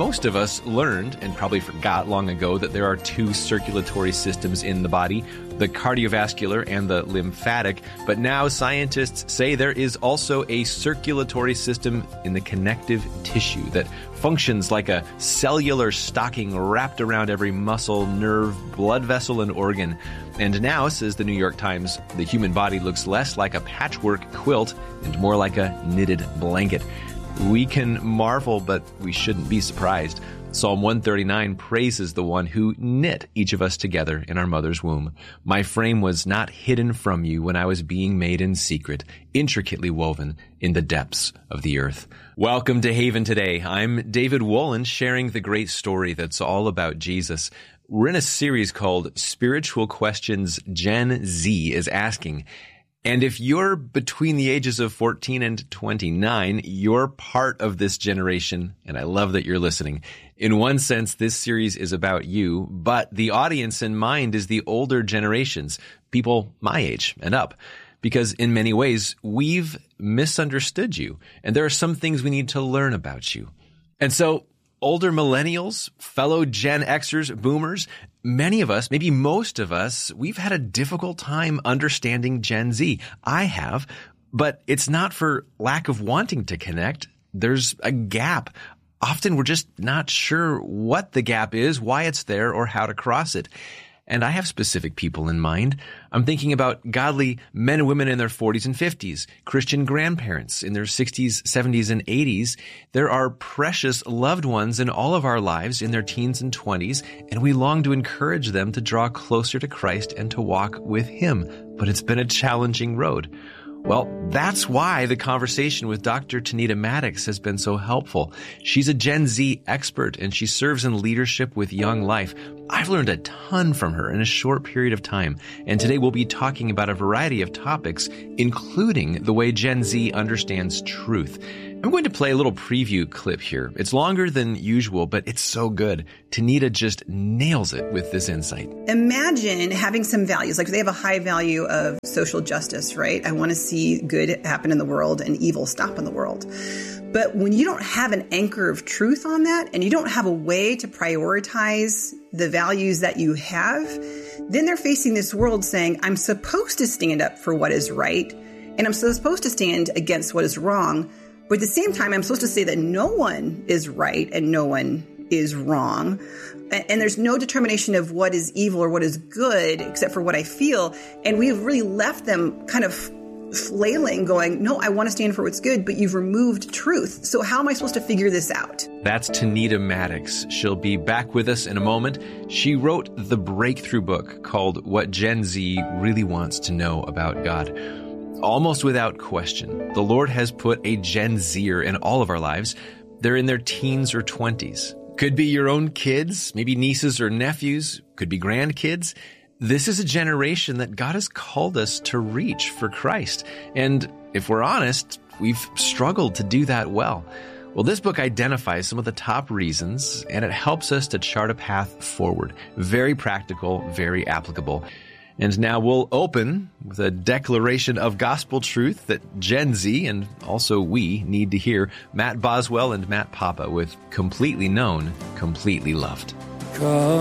most of us learned, and probably forgot long ago, that there are two circulatory systems in the body, the cardiovascular and the lymphatic. But now scientists say there is also a circulatory system in the connective tissue that functions like a cellular stocking wrapped around every muscle, nerve, blood vessel, and organ. And now, says the New York Times, the human body looks less like a patchwork quilt and more like a knitted blanket. We can marvel, but we shouldn't be surprised. Psalm 139 praises the one who knit each of us together in our mother's womb. My frame was not hidden from you when I was being made in secret, intricately woven in the depths of the earth. Welcome to Haven Today. I'm David Wolin, sharing the great story that's all about Jesus. We're in a series called Spiritual Questions Gen Z is Asking. And if you're between the ages of 14 and 29, you're part of this generation, and I love that you're listening. In one sense, this series is about you, but the audience in mind is the older generations, people my age and up, because in many ways, we've misunderstood you, and there are some things we need to learn about you. And so, older millennials, fellow Gen Xers, boomers, many of us, maybe most of us, we've had a difficult time understanding Gen Z. I have, but it's not for lack of wanting to connect. There's a gap. Often we're just not sure what the gap is, why it's there, or how to cross it. And I have specific people in mind. I'm thinking about godly men and women in their 40s and 50s, Christian grandparents in their 60s, 70s, and 80s. There are precious loved ones in all of our lives in their teens and 20s, and we long to encourage them to draw closer to Christ and to walk with Him. But it's been a challenging road. Well, that's why the conversation with Dr. Tanita Maddox has been so helpful. She's a Gen Z expert, and she serves in leadership with Young Life. I've learned a ton from her in a short period of time, and today we'll be talking about a variety of topics, including the way Gen Z understands truth. I'm going to play a little preview clip here. It's longer than usual, but it's so good. Tanita just nails it with this insight. Imagine having some values, like they have a high value of social justice, right? I want to see good happen in the world and evil stop in the world. But when you don't have an anchor of truth on that, and you don't have a way to prioritize the values that you have, then they're facing this world saying, I'm supposed to stand up for what is right, and I'm supposed to stand against what is wrong. But at the same time, I'm supposed to say that no one is right and no one is wrong. And there's no determination of what is evil or what is good except for what I feel. And we've really left them kind of flailing, going, no, I want to stand for what's good, but you've removed truth. So how am I supposed to figure this out? That's Tanita Maddox. She'll be back with us in a moment. She wrote the breakthrough book called What Gen Z Really Wants to Know About God. Almost without question, the Lord has put a Gen Zer in all of our lives. They're in their teens or 20s. Could be your own kids, maybe nieces or nephews, could be grandkids. This is a generation that God has called us to reach for Christ. And if we're honest, we've struggled to do that well. Well, this book identifies some of the top reasons, and it helps us to chart a path forward. Very practical, very applicable. And now we'll open with a declaration of gospel truth that Gen Z and also we need to hear. Matt Boswell and Matt Papa with Completely Known, Completely Loved.